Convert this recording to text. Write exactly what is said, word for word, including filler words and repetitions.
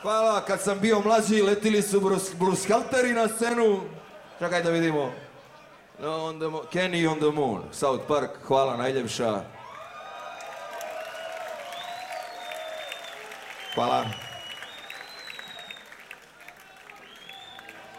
Hvala, kad sam bio mlađi letili su Blues Helteri na scenu. Čekaj da vidimo. On the Kenny on the Moon, South Park, hvala najljepša. Hvala.